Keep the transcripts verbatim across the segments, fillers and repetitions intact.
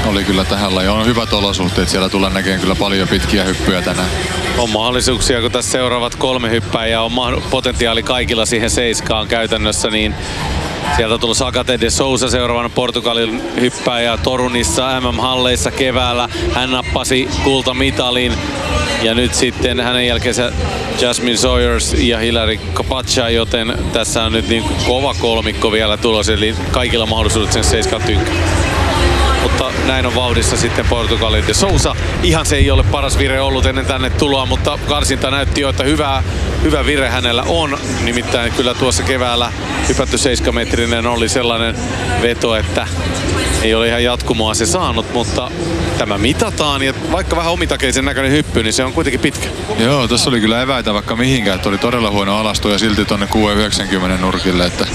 oli kyllä tähän lajiin. On hyvät olosuhteet, siellä tullaan näkemään kyllä paljon pitkiä hyppyjä tänään. On mahdollisuuksia, kun tässä seuraavat kolme hyppääjää on potentiaali kaikilla siihen seiskaan käytännössä, niin sieltä tullut Agate de Sousa seuraavana Portugalin hyppääjä Torunissa M M-halleissa keväällä. Hän nappasi kultamitalin ja nyt sitten hänen jälkeensä Jasmine Sawyers ja Hilary Capacha, joten tässä on nyt niin kova kolmikko vielä tulos, eli kaikilla mahdollisuudet sen seiskan tynkkään. Mutta näin on vauhdissa sitten Portugalin de Sousa. Ihan se ei ole paras vire ollut ennen tänne tuloa, mutta karsinta näytti jo, että hyvä, hyvä vire hänellä on. Nimittäin kyllä tuossa keväällä hypätty seiskametrinen oli sellainen veto, että ei ole ihan jatkumoa se saanut, mutta tämä mitataan ja vaikka vähän omitakeisen näköinen hyppy, niin se on kuitenkin pitkä. Joo, tässä oli kyllä eväitä vaikka mihinkään, että oli todella huono alasto ja silti tonne kuusi yhdeksänkymmentä nurkille, että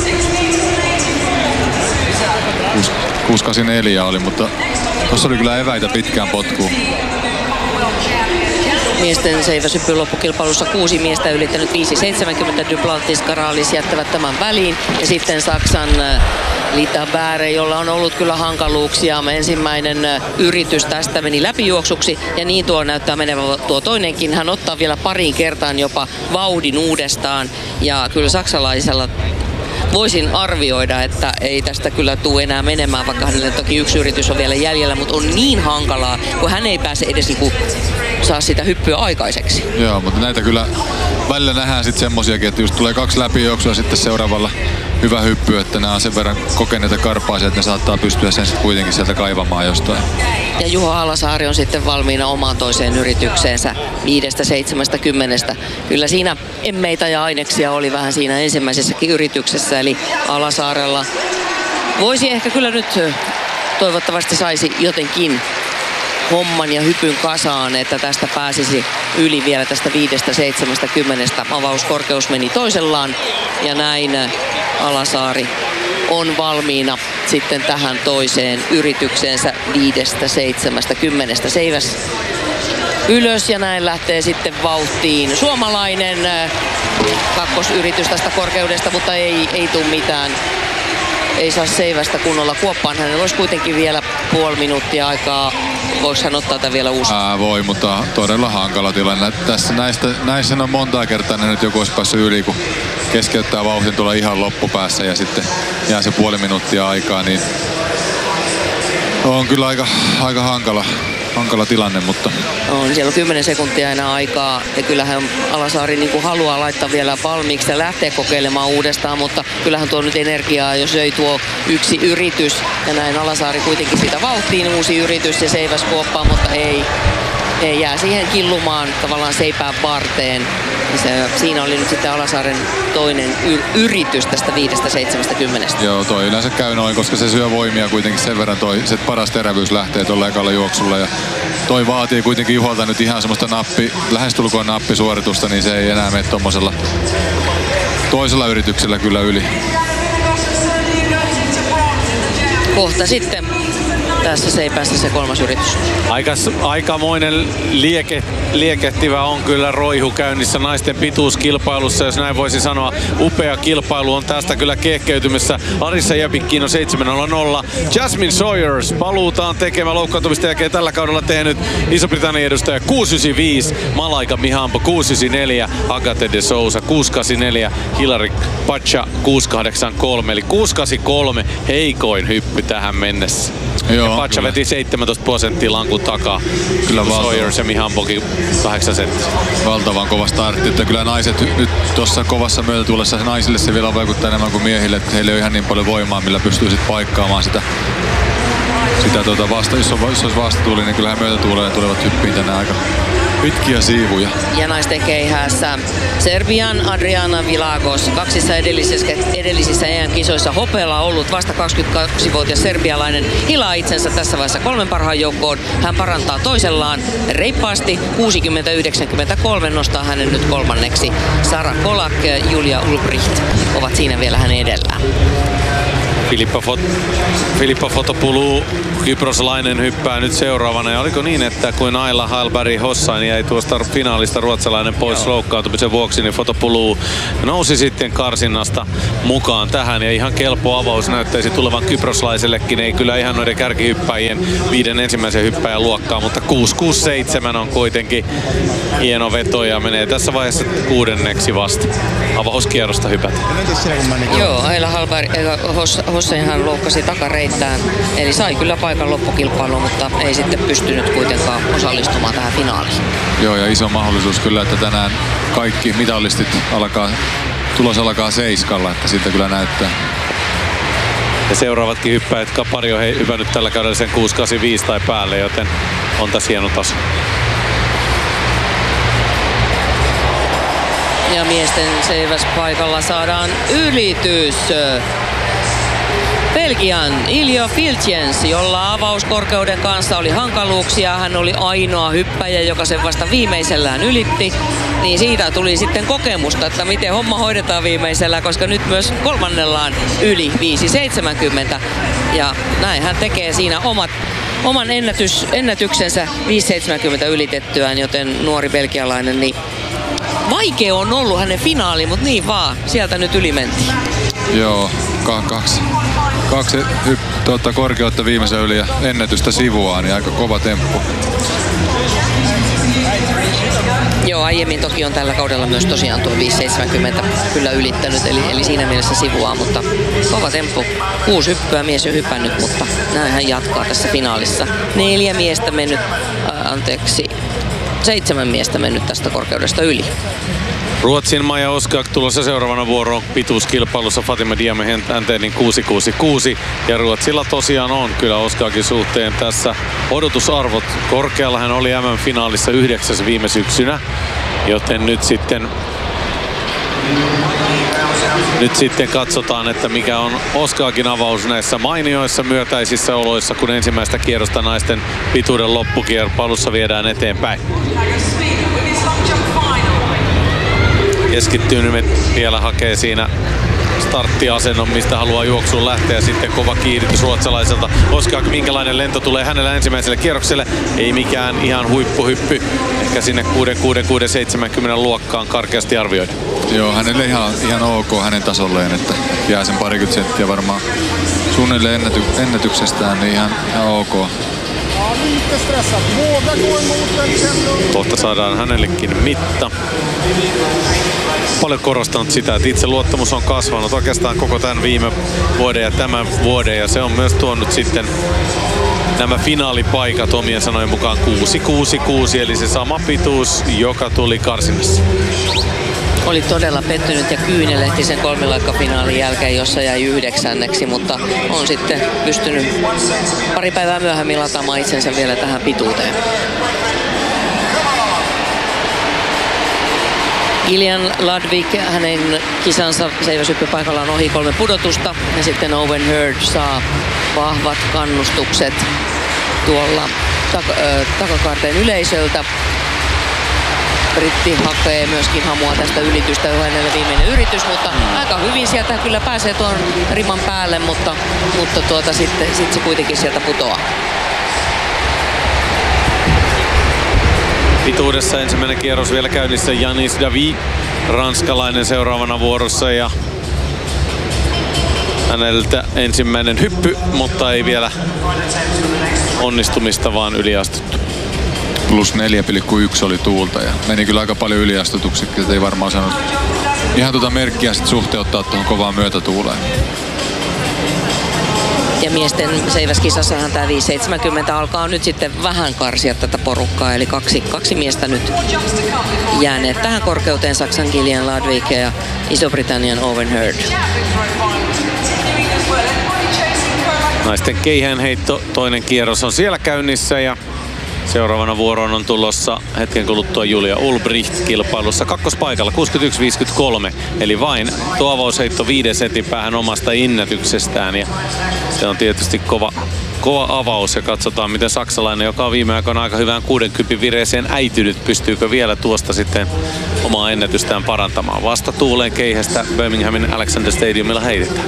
kuusi kahdeksankymmentäneljä oli, mutta tuossa oli kyllä eväitä pitkään potkuun. Miesten seiväshyppy loppukilpailussa kuusi miestä ylittänyt viisi seitsemänkymmentä. Duplantis, Karalis jättävät tämän väliin. Ja sitten Saksan Lita Bäre, jolla on ollut kyllä hankaluuksia. Ensimmäinen yritys tästä meni läpijuoksuksi ja niin tuo näyttää menevän tuo toinenkin. Hän ottaa vielä pariin kertaan jopa vauhdin uudestaan ja kyllä saksalaisella voisin arvioida, että ei tästä kyllä tule enää menemään, vaikka hänelle toki yksi yritys on vielä jäljellä, mutta on niin hankalaa, kun hän ei pääse edes niinku saa sitä hyppyä aikaiseksi. Joo, mutta näitä kyllä välillä nähdään sitten semmosiakin, että just tulee kaksi läpijuoksua sitten seuraavalla hyvä hyppy, että nämä on sen verran kokeneita karpaisia, että ne saattaa pystyä sen sitten kuitenkin sieltä kaivamaan jostain. Ja Juho Halasaari on sitten valmiina omaan toiseen yritykseensä viidestä seitsemästä kymmenestä. Kyllä siinä emmeitä ja aineksia oli vähän siinä ensimmäisessäkin yrityksessä, eli Halasaarella voisi ehkä kyllä nyt toivottavasti saisi jotenkin homman ja hypyn kasaan, että tästä pääsisi yli vielä tästä viidestä seitsemästä kymmenestä. Avauskorkeus meni toisellaan ja näin Halasaari on valmiina sitten tähän toiseen yritykseensä viidestä seitsemästä kymmenestä. Seiväs ylös ja näin lähtee sitten vauhtiin. Suomalainen kakkosyritys tästä korkeudesta, mutta ei, ei tule mitään. Ei saa seivästä kunnolla kuoppaan. Hänellä olisi kuitenkin vielä puoli minuuttia aikaa. Voiko hän ottaa tämän vielä uusi? Ää, voi, mutta todella hankala tilanne. Tässä näistä, näissä on monta kertaa ne nyt joku olisi päässyt yli, kun keskeyttää vauhdin tuolla ihan loppupäässä ja sitten jää se puoli minuuttia aikaa, niin on kyllä aika, aika hankala. Hankala tilanne, mutta on siellä on kymmenen sekuntia enää aikaa ja kyllähän Halasaari niin kuin haluaa laittaa vielä valmiiksi ja lähteä kokeilemaan uudestaan, mutta kyllähän tuo nyt energiaa, jos ei tuo yksi yritys ja näin Halasaari kuitenkin siitä vauhtiin uusi yritys ja seiväs kuoppaa, mutta ei, ei jää siihen killumaan tavallaan seipään varteen. Se, siinä oli nyt sitten Halasaaren toinen y- yritys tästä viidestä seitsemästä kymmenestä. Joo, toi yleensä käy noin, koska se syö voimia kuitenkin sen verran toi, se paras terävyys lähtee tuolla ekalla juoksulla ja toi vaatii kuitenkin Juholta nyt ihan semmoista nappi, lähestulkoon nappisuoritusta, niin se ei enää mene tommosella toisella yrityksellä kyllä yli. Kohta sitten tässä seipäässä se kolmas yritys. Aika, aikamoinen lieke, liekehtivä on kyllä roihu käynnissä naisten pituuskilpailussa, jos näin voisi sanoa. Upea kilpailu on tästä kyllä kehkeytymässä. Larissa Jäpikkiin on seitsemän nolla nolla. Jasmine Sawyers paluutaan tekemään loukkaantumista jälkeen tällä kaudella tehnyt Iso-Britannian edustaja kuusi yhdeksänkymmentäviisi. Malaika Mihambo kuusi yhdeksänkymmentäneljä. Agate de Sousa kuusi kahdeksankymmentäneljä. Hilary Capacha kuusi kahdeksankymmentäkolme. Eli kuusi kahdeksankymmentäkolme heikoin hyppy tähän mennessä. Joo, Capacha veti seitsemäntoista prosenttia lankun takaa. Kyllä Sawyers ja Mihambokin kahdeksan senttiä. Valtavan kova startti, että kyllä naiset nyt tuossa kovassa myötätuulessa naisille se vielä vaikuttaa enemmän kuin miehille, että heillä ei ole ihan niin paljon voimaa, millä pystyy sitten paikkaamaan sitä, sitä tuota vasta, jos, on, jos olisi vastatuuli, niin kyllähän myötätuuleen tulevat hyppiin tänään aika pitkiä siivuja. Ja naisten keihäässä Serbian Adriana Vilagos. Kaksissa edellisissä, edellisissä E M-kisoissa hopealla ollut vasta kaksikymmentäkaksivuotias serbialainen hilaa itsensä tässä vaiheessa kolmen parhaan joukkoon. Hän parantaa toisellaan reippaasti. kuusikymmentä yhdeksänkymmentäkolme nostaa hänen nyt kolmanneksi. Sara Kolak ja Julia Ulbricht ovat siinä vielä hänen edellään. Filippa, Fot Filippa Fotopoulou, kyproslainen, hyppää nyt seuraavana. Ja oliko niin, että kuin Ayla Hallberg Hossain jäi tuosta finaalista ruotsalainen pois loukkaantumisen vuoksi, niin Fotopoulou nousi sitten karsinnasta mukaan tähän. Ja ihan kelpo avaus näyttäisi tulevan kyproslaisellekin. Ei kyllä ihan noiden kärkihyppäjien viiden ensimmäisen hyppäjän luokkaa, mutta kuusi kuusi seitsemän on kuitenkin hieno veto ja menee tässä vaiheessa kuudenneksi vasta avauskierrosta hypätä. Joo, Ayla Hallberg, Hossainhan loukkasi takareittään, eli sai kyllä paikan loppukilpailuun, mutta ei sitten pystynyt kuitenkaan osallistumaan tähän finaaliin. Joo, ja iso mahdollisuus kyllä, että tänään kaikki mitallistit alkaa, tulos alkaa seiskalla, että siltä kyllä näyttää. Ja seuraavatkin hyppäjät, Kapari on hypännyt tällä kaudella sen kuusi kahdeksankymmentäviisi tai päälle, joten on tässä hieno taso. Ja miesten seiväspaikalla saadaan ylitys. Belgian Iljo Filtjens, jolla avauskorkeuden kanssa oli hankaluuksia. Hän oli ainoa hyppäjä, joka sen vasta viimeisellään ylitti. Niin siitä tuli sitten kokemusta, että miten homma hoidetaan viimeisellä, koska nyt myös kolmannellaan yli viisi seitsemänkymmentä. Ja näin hän tekee siinä omat, oman ennätys, ennätyksensä viisi seitsemänkymmentä ylitettyään, joten nuori belgialainen, niin vaikea on ollut hänen finaali, mutta niin vaan, sieltä nyt yli mentiin. Joo, kaksi. Kaksi hyp, tuota, korkeutta viimeisen yli ja ennätystä sivuaan, niin aika kova temppu. Joo, aiemmin toki on tällä kaudella myös tosiaan tuo viisi seitsemänkymmentä kyllä ylittänyt, eli, eli siinä mielessä sivuaa, mutta kova temppu. Kuusi hyppyä mies jo hypännyt, mutta näin hän jatkaa tässä finaalissa. Neljä miestä mennyt, äh, anteeksi, seitsemän miestä mennyt tästä korkeudesta yli. Ruotsin Maja Oskak tulossa seuraavana vuoroon pituuskilpailussa Fatima Diame Häntenin kuusi kuusi kuusi. Ja Ruotsilla tosiaan on kyllä Oskakin suhteen tässä odotusarvot korkealla. Hän oli M M-finaalissa yhdeksäs viime syksynä, joten nyt sitten Nyt sitten katsotaan, että mikä on Oskakin avaus näissä mainioissa myötäisissä oloissa, kun ensimmäistä kierrosta naisten pituuden loppukierpailussa viedään eteenpäin. Keskittynyt vielä hakee siinä starttiasennon, mistä haluaa juoksuun lähteä, ja sitten kova kiiritys ruotsalaiselta. Oskak, minkälainen lento tulee hänellä ensimmäiselle kierrokselle? Ei mikään ihan huippuhyppy, ehkä sinne kuusi kuusi kuusi seitsemänkymmentä luokkaan karkeasti arvioida. Joo, hänelle ihan, ihan ok hänen tasolleen, että jää sen parikymmentä senttiä varmaan suunnilleen ennäty, ennätyksestään, niin ihan, ihan ok. Kohta saadaan hänellekin mitta. Paljon korostanut sitä, että itseluottamus on kasvanut oikeastaan koko tämän viime vuoden ja tämän vuoden, ja se on myös tuonut sitten nämä finaalipaikat omien sanojen mukaan kuusi kuusi kuusi, eli se sama pituus, joka tuli karsinnassa. Oli todella pettynyt ja kyynelehti sen kolmiloikkafinaalin jälkeen, jossa jäi yhdeksänneksi, mutta on sitten pystynyt pari päivää myöhemmin lataamaan itsensä vielä tähän pituuteen. Gillian Ludwig, hänen kisansa seiväshyppypaikalla on ohi kolme pudotusta, ja sitten Owen Hurd saa vahvat kannustukset tuolla tak- ö, takakaarteen yleisöltä. Britti hakee myöskin hamua tästä ylitystä, hänelle viimeinen yritys, mutta aika hyvin sieltä kyllä pääsee tuon riman päälle, mutta, mutta tuota, sitten, sitten se kuitenkin sieltä putoaa. Pituudessa ensimmäinen kierros vielä käynnissä, Yanis Davi, ranskalainen seuraavana vuorossa, ja häneltä ensimmäinen hyppy, mutta ei vielä onnistumista, vaan yliastuttu. Plus neljä pilkku yksi oli tuulta ja meni kyllä aika paljon yliastutuksikin, että ei varmaan saanut ihan tuota merkkiä sit suhteuttaa tuohon kovaan myötätuuleen. Ja miesten seiväskisassahan tämä viisi seitsemänkymmentä alkaa nyt sitten vähän karsia tätä porukkaa, eli kaksi, kaksi miestä nyt jääneet tähän korkeuteen, Saksan Gillian Ludwig ja Iso-Britannian Owen Hurd. Naisten keihäänheitto, toinen kierros on siellä käynnissä, ja seuraavana vuoroon on tulossa hetken kuluttua Julia Ulbricht kilpailussa kakkospaikalla kuusikymmentäyksi viisikymmentäkolme. Eli vain tuo avausheitto viiden setin päähän omasta ennätyksestään, ja se on tietysti kova, kova avaus ja katsotaan miten saksalainen, joka on viime aikoina aika hyvään kuudenkympin vireeseen äitynyt, pystyykö vielä tuosta sitten omaa ennätystään parantamaan. Vasta tuuleen keihästä Birminghamin Alexander Stadiumilla heitetään.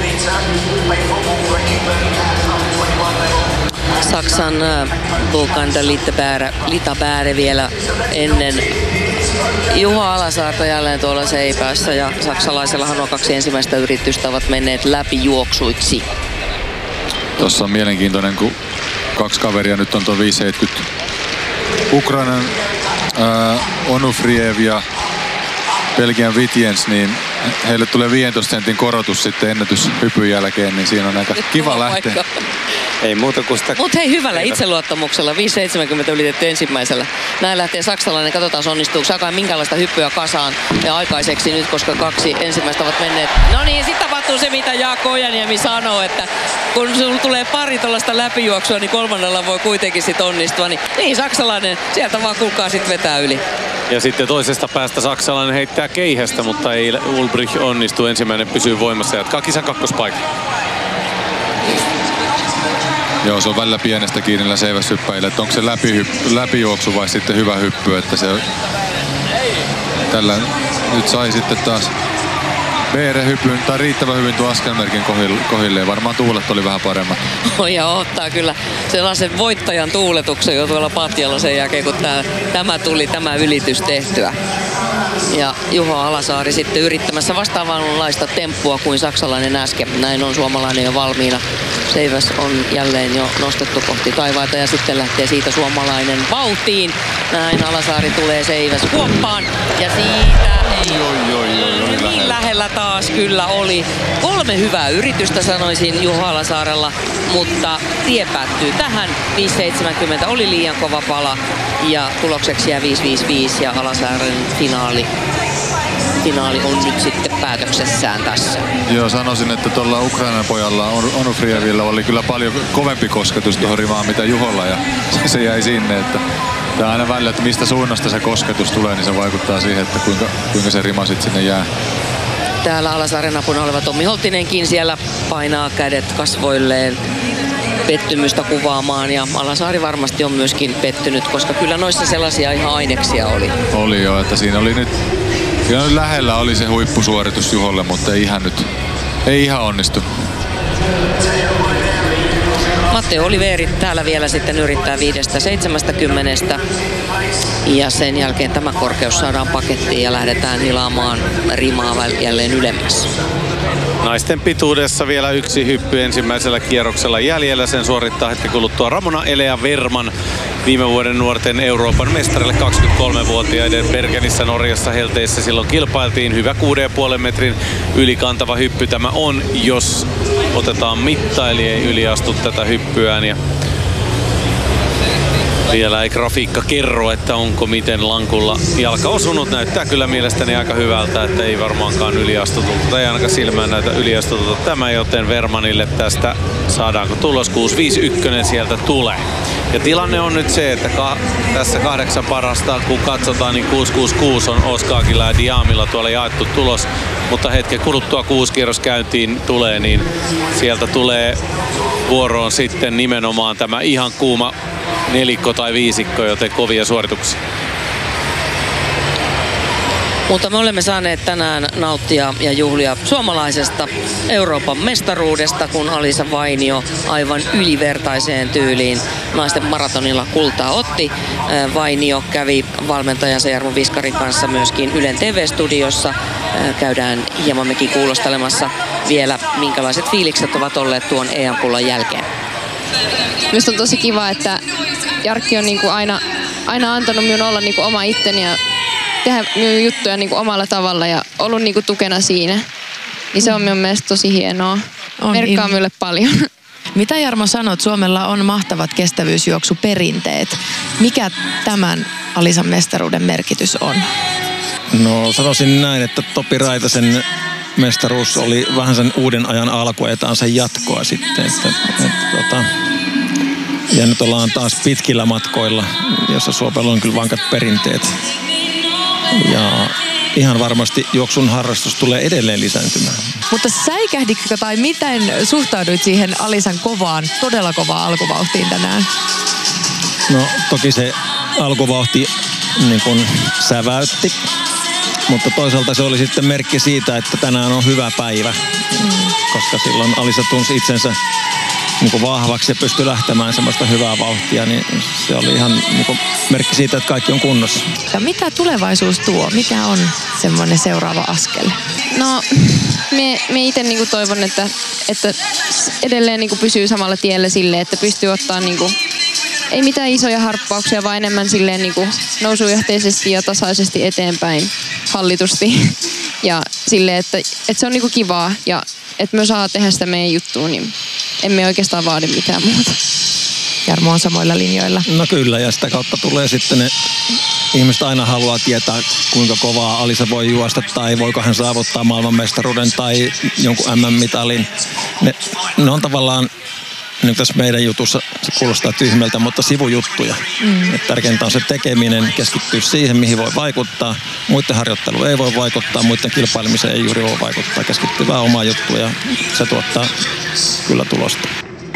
Saksan Vulkanda Litapääre vielä ennen Juho Alasaarta jälleen tuolla seipäässä ja saksalaisellahan nuo kaksi ensimmäistä yritystä ovat menneet läpi juoksuiksi. Tuossa on mielenkiintoinen, kun kaksi kaveria nyt on tuon viisi seitsemänkymmentä. Ukrainan ää, Onufriev ja Belgian Vitjens, niin heille tulee viidentoista sentin korotus sitten ennätyshypyn jälkeen, niin siinä on aika kiva lähteä. Ei muuta kuin sitä... Mutta hei, hyvällä itseluottamuksella, viisi seitsemänkymmentä ylitetty ensimmäisellä. Näin lähtee saksalainen, katsotaan onnistuuko sakaan minkälaista hyppyä kasaan ja aikaiseksi nyt, koska kaksi ensimmäistä ovat menneet. No niin, sitten tapahtuu se, mitä Jaakko Ojaniemi sanoo, että kun sulla tulee pari tuollaista läpijuoksua, niin kolmannella voi kuitenkin sitten onnistua. Niin, niin saksalainen, sieltä vaan kuulkaa sitten vetää yli. Ja sitten toisesta päästä saksalainen heittää keihästä, mutta ei Ulbrich onnistu. Ensimmäinen pysyy voimassa ja jatkaa kisan kakkospaikalla. Joo, se on välillä pienestä kiinni näillä seiväshyppäillä, että onko se läpihyppy, läpijuoksu vai sitten hyvä hyppy, että se tällä nyt sai sitten taas B R-hypyn tai riittävän hyvin tuon askelmerkin kohilleen. Varmaan tuulet oli vähän paremmat. Oh, ja ottaa kyllä sellaisen voittajan tuuletuksen jo tuolla patjalla sen jälkeen, kun tämä, tämä tuli, tämä ylitys tehtyä. Ja Juho Alasaari sitten yrittämässä vastaavanlaista temppua kuin saksalainen äsken. Näin on suomalainen jo valmiina. Seiväs on jälleen jo nostettu kohti taivaita ja sitten lähtee siitä suomalainen vauhtiin. Näin Alasaari tulee Seiväs kuoppaan ja siitä ei Oi, oi, oi, oi, niin lähellä. lähellä taas kyllä oli. Kolme hyvää yritystä sanoisin Juho Alasaarella, mutta tie päättyy tähän. viisi seitsemänkymmentä oli liian kova pala ja tulokseksi jää viisi viisi viisi ja Alasaaren finaali. Finaali on nyt sitten päätöksessään tässä. Joo, sanoisin, että tuolla Ukrainan pojalla Onufrievillä oli kyllä paljon kovempi kosketus tuohon rimaan mitä Juholla ja se jäi sinne, että tämä aina välillä, että mistä suunnasta se kosketus tulee, niin se vaikuttaa siihen, että kuinka, kuinka se rima sitten sinne jää. Täällä Alasaaren apuna oleva Tommi Holtinenkin siellä painaa kädet kasvoilleen pettymystä kuvaamaan ja Alasaari varmasti on myöskin pettynyt, koska kyllä noissa sellaisia ihan aineksia oli. Oli jo, että siinä oli nyt, siinä oli lähellä oli se huippusuoritus Juholle, mutta ei ihan nyt, ei ihan onnistu. Matteo Oliveri täällä vielä sitten yrittää viidestä seitsemästäkymmenestä ja sen jälkeen tämä korkeus saadaan pakettiin ja lähdetään hilaamaan rimaa jälleen ylemmäs. Naisten pituudessa vielä yksi hyppy ensimmäisellä kierroksella jäljellä. Sen suorittaa hetken kuluttua Ramona Elea Verman, viime vuoden nuorten Euroopan mestarille kaksikymmentäkolmevuotiaiden Bergenissä Norjassa Helteissä. Silloin kilpailtiin hyvä kuuden pilkku viiden metrin ylikantava hyppy. Tämä on, jos otetaan mitta, eli ei yliastu tätä hyppyään. Ja vielä ei grafiikka kerro, että onko miten lankulla jalka osunut. Näyttää kyllä mielestäni aika hyvältä, että ei varmaankaan yliastutulta. Ei ainakaan silmään näytä yliastutulta tämä, joten Vermanille tästä saadaanko tulos kuusi viisi yksi sieltä tulee. Ja tilanne on nyt se, että ka- tässä kahdeksan parasta, kun katsotaan, niin kuusi kuusi kuusi on Oskaakilla ja Diamilla tuolla jaettu tulos. Mutta hetken kuluttua kuusi kierros käyntiin tulee, niin sieltä tulee vuoroon sitten nimenomaan tämä ihan kuuma nelikko tai viisikko, joten kovia suorituksia. Mutta me olemme saaneet tänään nauttia ja juhlia suomalaisesta Euroopan mestaruudesta, kun Alisa Vainio aivan ylivertaiseen tyyliin naisten maratonilla kultaa otti. Vainio kävi valmentajansa Jarmo Viskarin kanssa myöskin Ylen T V-studiossa. Käydään hieman mekin kuulostelemassa vielä, minkälaiset fiilikset ovat olleet tuon E M-kullan jälkeen. Minusta on tosi kiva, että Jarkki on niinku aina, aina antanut minun olla niinku oma itteni ja tehdä minun juttuja niinku omalla tavalla ja ollut niinku tukena siinä. Niin se on minun mielestä tosi hienoa. On merkkaa il... minulle paljon. Mitä Jarmo sanot? Suomella on mahtavat kestävyysjuoksuperinteet. Mikä tämän Alisan mestaruuden merkitys on? No sanoisin näin, että Topi Raitasen mestaruus oli vähän sen uuden ajan alku ja tämä on sen jatkoa sitten. Että, että, tota, ja nyt ollaan taas pitkillä matkoilla, jossa Suomella on kyllä vankat perinteet. Ja, ihan varmasti juoksun harrastus tulee edelleen lisääntymään. Mutta säikähditkö tai miten suhtauduit siihen Alisan kovaan, todella kovaan alkuvauhtiin tänään? No toki se alkuvauhti niin kuin säväytti, mutta toisaalta se oli sitten merkki siitä, että tänään on hyvä päivä, mm. koska silloin Alisa tunsi itsensä niin kuin vahvaksi ja pystyi lähtemään semmoista hyvää vauhtia, niin se oli ihan niin kuin merkki siitä, että kaikki on kunnossa. Ja mitä tulevaisuus tuo? Mikä on semmoinen seuraava askel? No, me, me itse niinku toivon, että, että edelleen niinku pysyy samalla tiellä silleen, että pystyy ottaa niinku, ei mitään isoja harppauksia, vaan enemmän silleen niinku nousujohteisesti ja tasaisesti eteenpäin hallitusti. Ja silleen, että, että se on niinku kivaa ja että me saa tehdä sitä meidän juttua, niin emme oikeastaan vaadi mitään muuta. Jarmo on samoilla linjoilla. No kyllä, ja sitä kautta tulee sitten ne ihmiset aina haluaa tietää, kuinka kovaa Alisa voi juosta tai voiko hän saavuttaa maailmanmestaruuden tai jonkun M M-mitalin. Ne, ne on tavallaan, niin tässä meidän jutussa se kuulostaa tyhmältä, mutta sivujuttuja. Mm. Et tärkeintä on se tekeminen, keskittyä siihen, mihin voi vaikuttaa. Muiden harjoittelu ei voi vaikuttaa, muiden kilpailemiseen ei juuri voi vaikuttaa. Keskittyy vaan omaan juttuun ja se tuottaa kyllä tulosta.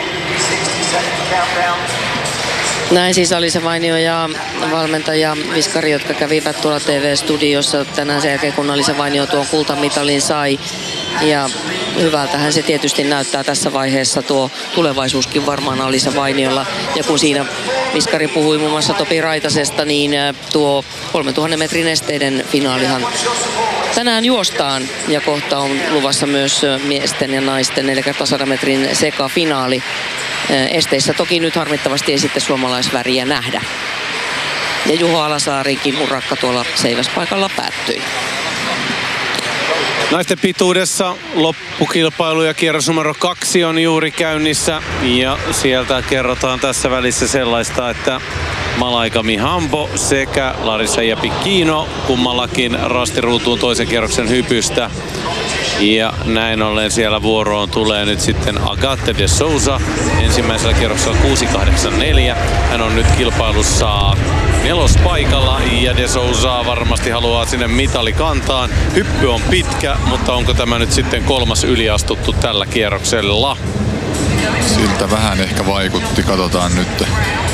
Näin siis Alisa Vainio ja valmentaja Viskari, jotka kävivät tuolla T V-studiossa tänään sen jälkeen, kun Alisa Vainio tuon kultamitalin sai. Ja hyvältähän se tietysti näyttää tässä vaiheessa, tuo tulevaisuuskin varmaan Alisa Vainiolla. Ja kun siinä Viskari puhui muun muassa Topi Raitasesta, niin tuo kolmetuhatta metrin esteiden finaalihan tänään juostaan. Ja kohta on luvassa myös miesten ja naisten neljäkymmentä sadan metrin sekafinaali. Esteissä toki nyt harmittavasti ei sitten suomalaisväriä nähdä. Ja Juho Alasaarikin urakka tuolla seiväspaikalla päättyi. Naisten pituudessa loppukilpailu ja kierros numero kaksi on juuri käynnissä. Ja sieltä kerrotaan tässä välissä sellaista, että Malaika Mihambo sekä Larissa Japikino kummallakin rastiruutuun toisen kierroksen hypystä. Ja näin ollen siellä vuoroon tulee nyt sitten Agathe de Souza. Ensimmäisellä kierroksella kuusi kahdeksan neljä. Hän on nyt kilpailussa nelospaikalla ja de Souza varmasti haluaa sinne mitalikantaan. Hyppy on pitkä, mutta onko tämä nyt sitten kolmas yliastuttu tällä kierroksella? Siltä vähän ehkä vaikutti, katsotaan nyt.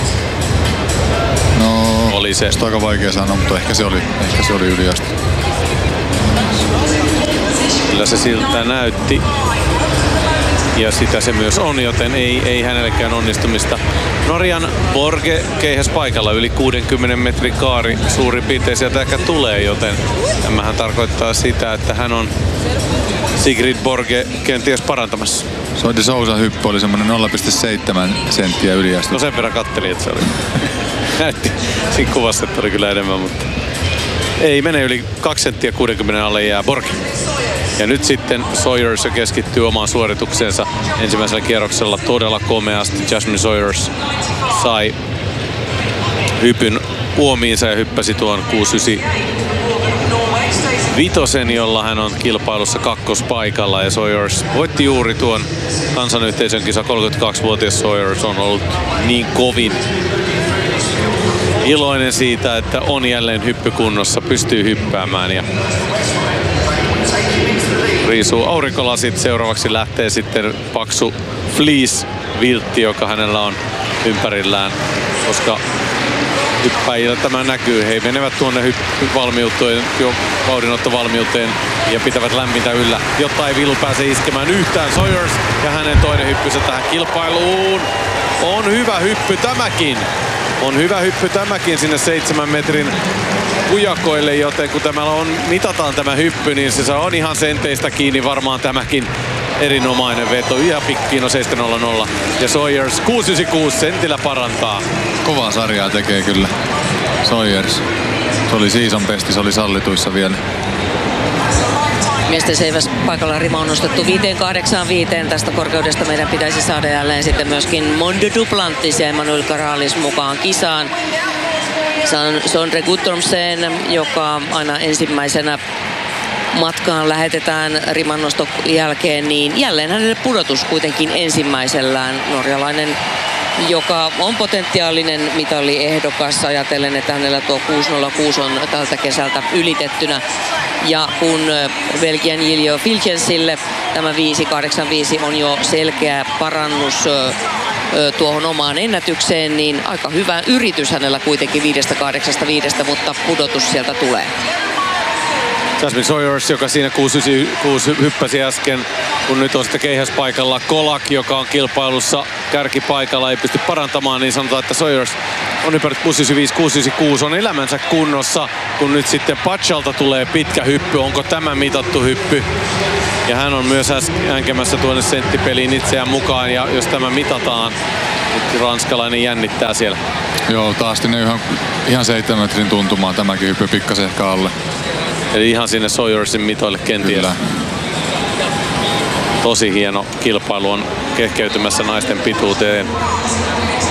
No, oli se. Se on aika vaikea sanoa, mutta ehkä se oli, ehkä se oli yliastuttu. Kyllä se siltä näytti. Ja sitä se myös on, joten ei, ei hänellekään onnistumista. Norjan Borge keihäs paikalla yli kuudenkymmenen metrin kaari suurin piirtein sieltä ehkä tulee, joten tämähän tarkoittaa sitä, että hän on Sigrid Borge kenties parantamassa. Se de Souza hyppy oli semmoinen nolla pilkku seitsemän senttiä yliastuttu. No sen verran kattelin, että se oli. Näytti siinä kuvassa, että oli kyllä enemmän, mutta ei mene yli kaksi senttiä kuudenkymmenen alle jää Borge. Ja nyt sitten Sawyers keskittyy omaan suoritukseensa ensimmäisellä kierroksella todella komeasti. Jasmine Sawyers sai hypyn uomiinsa ja hyppäsi tuon kuusi yhdeksänkymmentäviisi, jolla hän on kilpailussa kakkospaikalla. Ja Sawyers voitti juuri tuon kansanyhteisön kisa. kolmekymmentäkaksivuotias Sawyers on ollut niin kovin iloinen siitä, että on jälleen hyppykunnossa, pystyy hyppäämään ja riisuu aurinkolasit. Seuraavaksi lähtee sitten paksu fleece-viltti, joka hänellä on ympärillään, koska hyppäjillä tämä näkyy. He menevät tuonne hyppyvalmiuteen, jo vauhdinottovalmiuteen ja pitävät lämmintä yllä, jotta ei vilu pääse iskemään yhtään. Sawyers ja hänen toinen hyppysä tähän kilpailuun. On hyvä hyppy tämäkin. On hyvä hyppy tämäkin sinne seitsemän metrin kujakoille, joten kun tämä on, mitataan tämä hyppy, niin se on ihan senteistä kiinni varmaan tämäkin erinomainen veto. Ihan pikkiin seitsemän nolla nolla ja Sawyers kuusi yhdeksänkymmentäkuusi sentillä parantaa. Kovaa sarjaa tekee kyllä Sawyers. Se oli season besti, se oli sallituissa vielä. Miesten seiväs paikalla rima on nostettu viisi kahdeksan viisi. Tästä korkeudesta meidän pitäisi saada jälleen sitten myöskin Monde Duplantis ja Emmanuel Caralis mukaan kisaan. Sondre Guttormsen, joka aina ensimmäisenä matkaan lähetetään rimannoston jälkeen, niin jälleen hänelle pudotus kuitenkin ensimmäisellään. Norjalainen joka on potentiaalinen mitaliehdokas ajatellen, että hänellä tuo kuusi nolla kuusi on tältä kesältä ylitettynä. Ja kun Belgian Jiljo Vilchensille tämä viisi kahdeksan viisi on jo selkeä parannus tuohon omaan ennätykseen, niin aika hyvä yritys hänellä kuitenkin viisi kahdeksan viisi, mutta pudotus sieltä tulee. Jasmine Sawyers, joka siinä kuusi yhdeksänkymmentäkuusi hyppäsi äsken, kun nyt on sitten keihäspaikalla Kolak, joka on kilpailussa kärkipaikalla, ei pysty parantamaan, niin sanotaan, että Sawyers on hypännyt kuusi yhdeksänkymmentäviisi kuusi yhdeksänkymmentäkuusi, on elämänsä kunnossa, kun nyt sitten Pachalta tulee pitkä hyppy, onko tämä mitattu hyppy? Ja hän on myös änkemässä tuonne senttipeliin itseään mukaan, ja jos tämä mitataan, nyt ranskalainen jännittää siellä. Joo, taas ne ihan, ihan seitsemän metrin tuntumaan tämäkin hyppy pikkasen ehkä alle. Eli ihan sinne Sawyersin mitoille kenties. Kyllä. Tosi hieno kilpailu on kehkeytymässä naisten pituuteen.